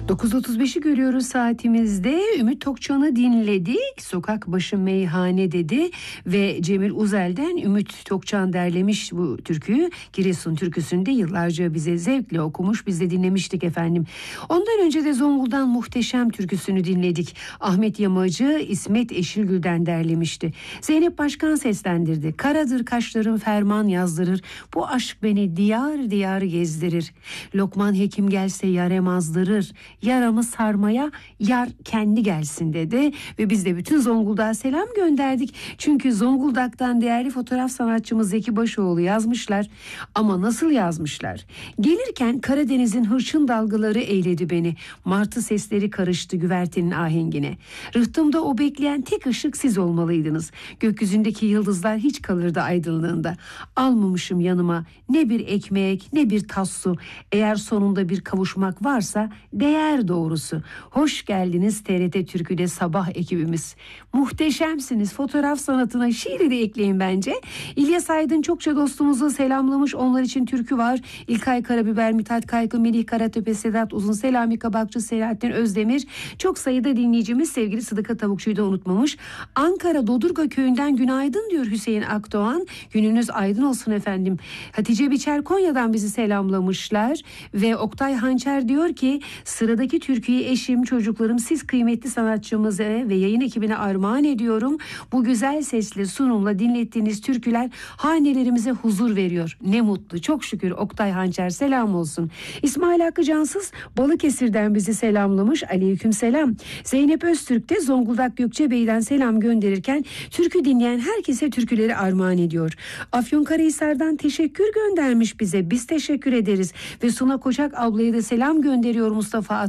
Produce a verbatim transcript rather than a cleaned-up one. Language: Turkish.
dokuz otuz beşi görüyoruz saatimizde. Ümit Tokçan'ı dinledik. Sokak başı meyhane dedi ve Cemil Uzel'den Ümit Tokçan derlemiş bu türküyü. Giresun türküsünde yıllarca bize zevkle okumuş, biz de dinlemiştik efendim. Ondan önce de Zonguldak'ın Muhteşem türküsünü dinledik. Ahmet Yamacı İsmet Eşilgül'den derlemişti. Zeynep Başkan seslendirdi. Karadır kaşların ferman yazdırır, bu aşk beni diyar diyar gezdirir. Lokman Hekim gelse yarem azdırır, yaramı sarmaya yar kendi gelsin dedi ve biz de bütün Zonguldak'a selam gönderdik. Çünkü Zonguldak'tan değerli fotoğraf sanatçımız Zeki Başoğlu yazmışlar. Ama nasıl yazmışlar? Gelirken Karadeniz'in hırçın dalgaları eyledi beni. Martı sesleri karıştı güvertenin ahengine. Rıhtımda o bekleyen tek ışık siz olmalıydınız. Gökyüzündeki yıldızlar hiç kalırdı aydınlığında. Almamışım yanıma ne bir ekmek ne bir tas su. Eğer sonunda bir kavuşmak varsa değer doğrusu. Hoş geldiniz T R T Türkü'de sabah ekibimiz. Muhteşemsiniz. Fotoğraf sanatına şiiri de ekleyin bence. İlyas Aydın çokça dostumuzu selamlamış. Onlar için türkü var. İlkay Karabiber, Mithat Kaykı, Melih Karatepe, Sedat Uzun, Selami Kabakçı, Selahattin Özdemir. Çok sayıda dinleyicimiz sevgili Sıdıka Tavukçu'yu da unutmamış. Ankara Dodurga köyünden günaydın diyor Hüseyin Akdoğan. Gününüz aydın olsun efendim. Hatice Biçer Konya'dan bizi selamlamışlar. Ve Oktay Hançer diyor ki sıradaki türküyü eşim, çocuklarım, siz kıymetli sanatçımıza ve yayın ekibine armağan ediyorum. Bu güzel sesli sunumla dinlettiğiniz türküler hanelerimize huzur veriyor. Ne mutlu, çok şükür Oktay Hançer, selam olsun. İsmail Hakkı Cansız Balıkesir'den bizi selamlamış. Aleykümselam. Zeynep Öztürk de Zonguldak Gökçebey'den selam gönderirken türkü dinleyen herkese türküleri armağan ediyor. Afyonkarahisar'dan teşekkür göndermiş bize. Biz teşekkür ederiz ve Suna Koçak ablaya da selam gönderiyor Mustafa At